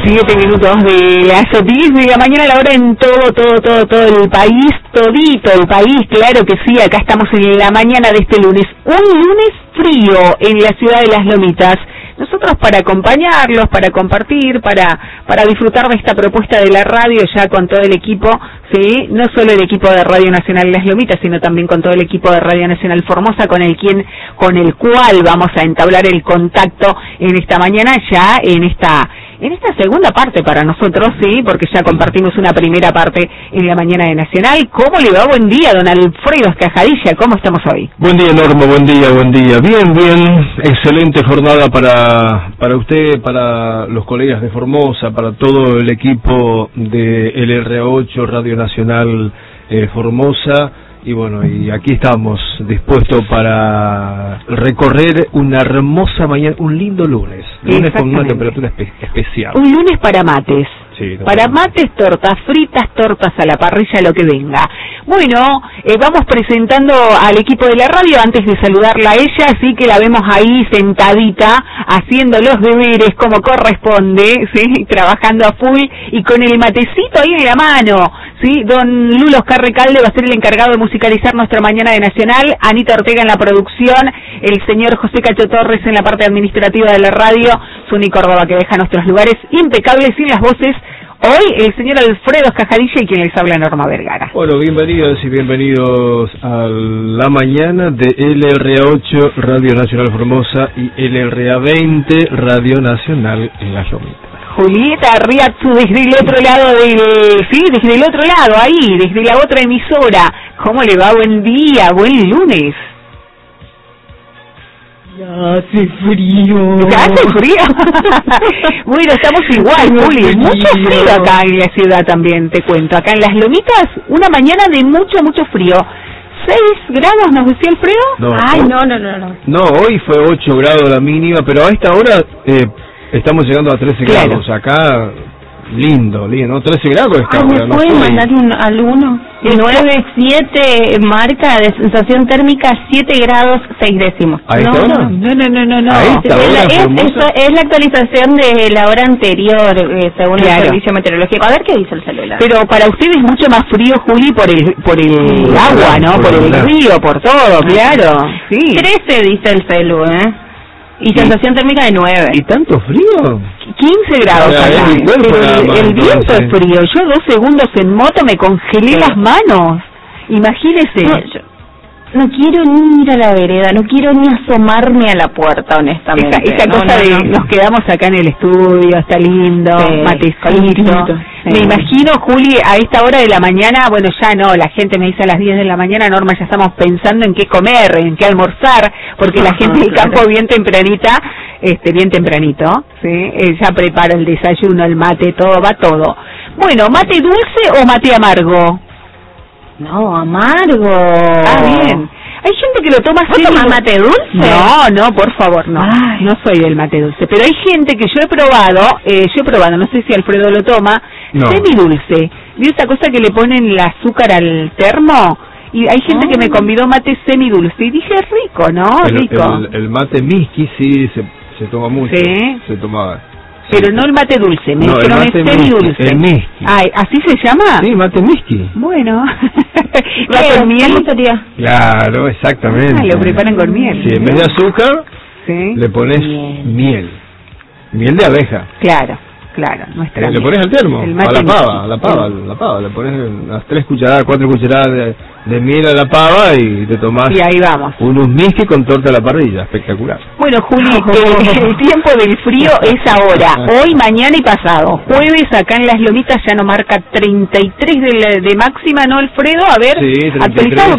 7 minutos de las 10 de la mañana, a la hora en todo el país, todito el país, claro que sí, acá estamos en la mañana de este lunes, un lunes frío en la ciudad de Las Lomitas. Nosotros para acompañarlos, para compartir, para disfrutar de esta propuesta de la radio ya con todo el equipo, sí, no solo el equipo de Radio Nacional Las Lomitas, sino también con todo el equipo de Radio Nacional Formosa, con el cual vamos a entablar el contacto en esta mañana, ya en esta segunda parte para nosotros, sí, porque ya compartimos una primera parte en la mañana de Nacional. ¿Cómo le va? Buen día, don Alfredo Escajadilla, ¿cómo estamos hoy? Buen día, Norma, buen día. Bien, excelente jornada para usted, para los colegas de Formosa, para todo el equipo de LRA8 Radio Nacional Formosa. Y bueno, y aquí estamos dispuestos para recorrer una hermosa mañana, un lindo lunes con una temperatura especial. Un lunes para mates. Sí, para mates, tortas fritas, tortas a la parrilla, lo que venga. Bueno, vamos presentando al equipo de la radio antes de saludarla a ella, así que la vemos ahí sentadita, haciendo los deberes como corresponde, ¿sí? Trabajando a full y con el matecito ahí en la mano, ¿sí? Don Lulo Oscar Recalde va a ser el encargado de musicalizar nuestra mañana de Nacional, Anita Ortega en la producción, el señor José Cacho Torres en la parte administrativa de la radio, Zuni Córdoba que deja nuestros lugares impecables sin las voces. Hoy el señor Alfredo Escajadilla y quien les habla, Norma Vergara. Bueno, bienvenidos a la mañana de LRA8 Radio Nacional Formosa y LRA20 Radio Nacional en Las Lomitas. Julieta Riazzu desde el otro lado desde el otro lado, ahí, desde la otra emisora. ¿Cómo le va? Buen día, buen lunes. Ya hace frío. Bueno, estamos igual, Juli. Mucho frío acá en la ciudad también, te cuento. Acá en Las Lomitas, una mañana de mucho frío. 6 grados, ¿nos decía Alfredo? No, ay, no. No, hoy fue 8 grados la mínima, pero a esta hora estamos llegando a 13 grados. Acá, lindo, ¿no? 13 grados esta hora. ¿Me pueden mandar al 1? 9-7 marca de sensación térmica 7 grados 6 décimos. ¿A esta hora? No. ¿A esta hora, es la actualización de la hora anterior, según el servicio meteorológico. A ver qué dice el celular. Pero para ustedes es mucho más frío, Juli, por el agua, ¿no? Por el río, por todo, claro. Sí. 13 dice el celu, Y sensación térmica de 9. ¿Y tanto frío? 15 grados acá, pero el viento es frío. Yo 2 segundos en moto me congelé las manos. Imagínese. No quiero ni ir a la vereda, no quiero ni asomarme a la puerta, honestamente. Esa cosa de nos quedamos acá en el estudio, está lindo, matecito. Me imagino, Juli, a esta hora de la mañana, bueno, ya no, la gente me dice a las 10 de la mañana, Norma, ya estamos pensando en qué comer, en qué almorzar, porque la gente del campo bien tempranito, ¿sí? Ya prepara el desayuno, el mate, va todo. Bueno, ¿mate dulce o mate amargo? No, amargo. Ah, bien. Hay gente que lo toma así. ¿Vos tomás mate dulce? No, por favor, no. Ay. No soy del mate dulce. Pero hay gente que yo he probado, no sé si Alfredo lo toma, semidulce. ¿Vio esa cosa que le ponen el azúcar al termo? Y hay gente que me convidó mate semidulce. Y dije, rico, ¿no? Rico. El mate miski sí se toma mucho. Sí. Se tomaba. Pero no el mate dulce, me dijeron es semidulce. El miski. Ay, ¿así se llama? Sí, mate miski. Bueno. ¿Va con miel? Claro, exactamente. Lo preparan con miel. Sí, en vez de azúcar, le pones miel. Miel de abeja. Claro, nuestra le pones al termo, a la pava, le pones unas 4 cucharadas de miel a la pava y te tomás. Y ahí vamos. Unos miski con torta a la parrilla, espectacular. Bueno, Juli, el tiempo del frío es ahora, hoy, mañana y pasado. Jueves acá en Las Lomitas ya no marca 33 de máxima, ¿no, Alfredo? A ver, sí, 33. Actualizado.